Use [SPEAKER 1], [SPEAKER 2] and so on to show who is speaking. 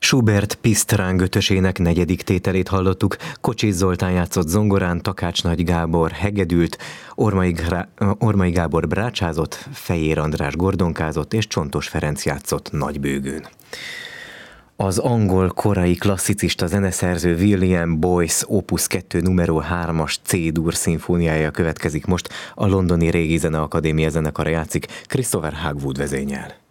[SPEAKER 1] Schubert Pisztráng ötösének negyedik tételét hallottuk, Kocsis Zoltán játszott zongorán, Takács Nagy Gábor hegedült, Ormai Gábor brácsázott, Fejér András gordonkázott és Csontos Ferenc játszott nagybőgőn. Az angol korai klasszicista zeneszerző William Boyce Opus 2 numero 3-as C-dur szimfóniája következik most, a londoni Régi Zeneakadémia zenekara játszik, Christopher Hogwood vezényel.